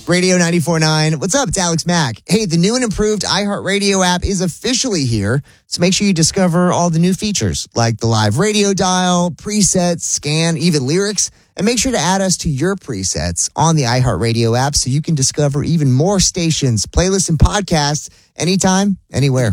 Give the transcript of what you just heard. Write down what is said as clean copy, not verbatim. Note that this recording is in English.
Radio 94.9. What's up? It's Alex Mack. Hey, the new and improved iHeartRadio app is officially here. So make sure you discover all the new features like the live radio dial, presets, scan, even lyrics. And make sure to add us to your presets on the iHeartRadio app so you can discover even more stations, playlists, and podcasts anytime, anywhere.